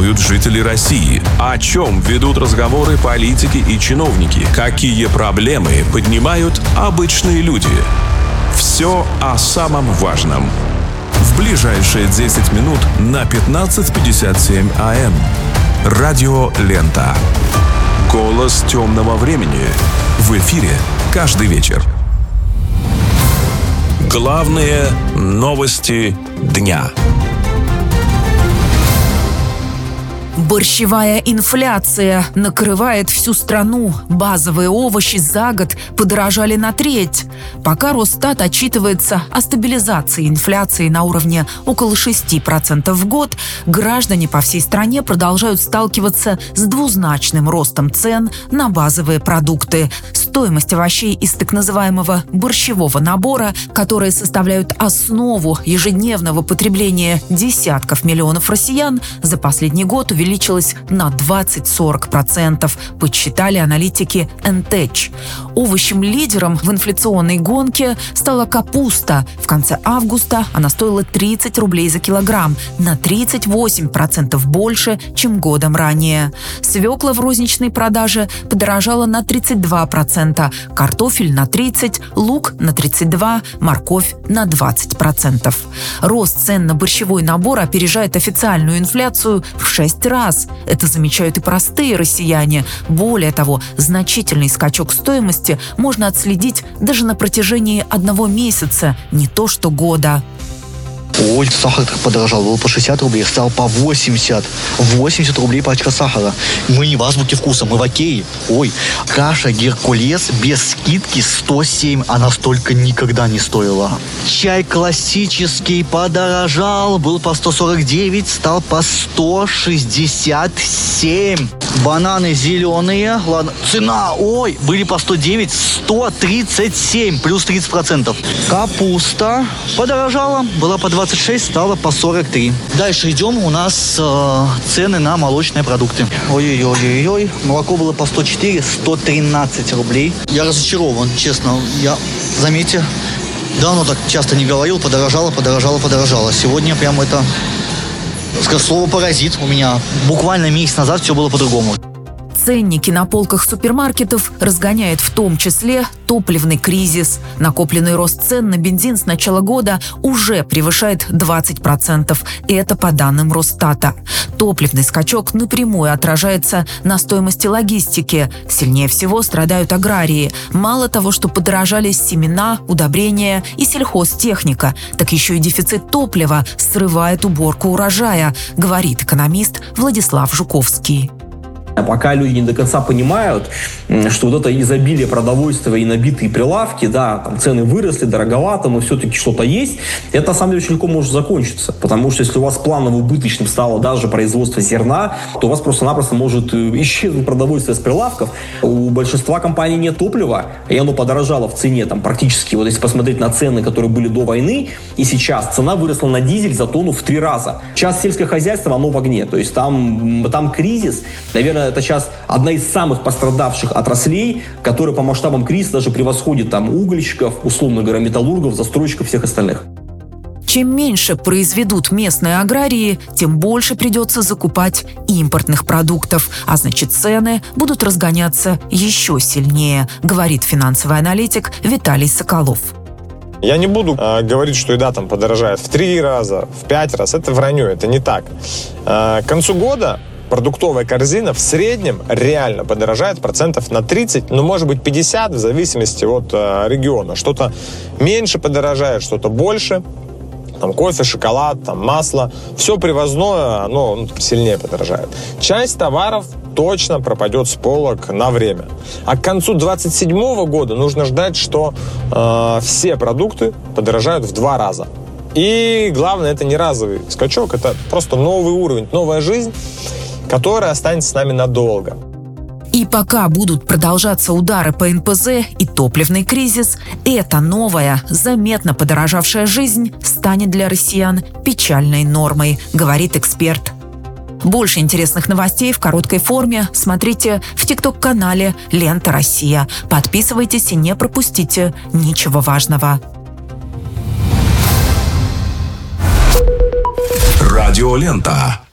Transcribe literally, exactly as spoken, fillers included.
чувствуют жители России? О чем ведут разговоры политики и чиновники? Какие проблемы поднимают обычные люди? Все о самом важном. В ближайшие десять минут на пятнадцать пятьдесят семь А М. Радио Лента. Голос темного времени. В эфире каждый вечер. Главные новости дня. Борщевая инфляция накрывает всю страну. Базовые овощи за год подорожали на треть. Пока Росстат отчитывается о стабилизации инфляции на уровне около шести процентов в год, граждане по всей стране продолжают сталкиваться с двузначным ростом цен на базовые продукты. Стоимость овощей из так называемого борщевого набора, которые составляют основу ежедневного потребления десятков миллионов россиян, за последний год увеличилась увеличилась на двадцать-сорок процентов, подсчитали аналитики эн тэ ч. Овощем-лидером в инфляционной гонке стала капуста. В конце августа она стоила тридцать рублей за килограмм, на тридцать восемь процентов больше, чем годом ранее. Свекла в розничной продаже подорожала на тридцать два процента, картофель на тридцать процентов, лук на тридцать два процента, морковь на двадцать процентов. Рост цен на борщевой набор опережает официальную инфляцию в шесть раз. Это замечают и простые россияне. Более того, значительный скачок стоимости можно отследить даже на протяжении одного месяца, не то что года. Ой, сахар так подорожал, был по шестьдесят рублей, стал по восемьдесят. восемьдесят рублей пачка сахара. Мы не в азбуке вкуса, мы в Окее. Ой, каша Геркулес без скидки сто семь, она столько никогда не стоила. Чай классический подорожал, был по сто сорок девять, стал по сто шестьдесят семь. Бананы зеленые, ладно, цена, ой, были по сто девять, сто тридцать семь, плюс тридцать процентов. Капуста подорожала, была по двадцать шесть, стала по сорок три. Дальше идем, у нас э, цены на молочные продукты. Ой-ой-ой-ой, молоко было по сто четыре, сто тринадцать рублей. Я разочарован, честно, я, заметьте, давно так часто не говорил, подорожало, подорожало, подорожало. Сегодня прям это... Слово «паразит» у меня. Буквально месяц назад все было по-другому. Ценники на полках супермаркетов разгоняет в том числе топливный кризис. Накопленный рост цен на бензин с начала года уже превышает двадцать процентов. И это по данным Росстата. Топливный скачок напрямую отражается на стоимости логистики. Сильнее всего страдают аграрии. Мало того, что подорожали семена, удобрения и сельхозтехника, так еще и дефицит топлива срывает уборку урожая, говорит экономист Владислав Жуковский. Пока люди не до конца понимают, что вот это изобилие продовольствия и набитые прилавки, да, там цены выросли, дороговато, но все-таки что-то есть, это на самом деле очень легко может закончиться. Потому что если у вас планово убыточным стало даже производство зерна, то у вас просто-напросто может исчезнуть продовольствие с прилавков. У большинства компаний нет топлива, и оно подорожало в цене там практически. Вот если посмотреть на цены, которые были до войны, и сейчас цена выросла на дизель за тонну в три раза. Сейчас сельское хозяйство, оно в огне. То есть там, там кризис, наверное, это сейчас одна из самых пострадавших отраслей, которая по масштабам кризиса даже превосходит там угольщиков, условно говоря, металлургов, застройщиков, всех остальных. Чем меньше произведут местные аграрии, тем больше придется закупать импортных продуктов, а значит цены будут разгоняться еще сильнее, говорит финансовый аналитик Виталий Соколов. Я не буду э, говорить, что еда там подорожает в три раза, в пять раз. Это вранье, это не так. Э, к концу года продуктовая корзина в среднем реально подорожает процентов на тридцать, ну, может быть, пятьдесят, в зависимости от э, региона. Что-то меньше подорожает, что-то больше. Там кофе, шоколад, там масло. Все привозное, оно ну, сильнее подорожает. Часть товаров точно пропадет с полок на время. А к концу двадцать седьмого года нужно ждать, что э, все продукты подорожают в два раза. И главное, это не разовый скачок, это просто новый уровень, новая жизнь, которая останется с нами надолго. И пока будут продолжаться удары по эн пэ зэ и топливный кризис, эта новая, заметно подорожавшая жизнь станет для россиян печальной нормой, говорит эксперт. Больше интересных новостей в короткой форме смотрите в тикток-канале «Лента Россия». Подписывайтесь и не пропустите ничего важного. Радио Лента.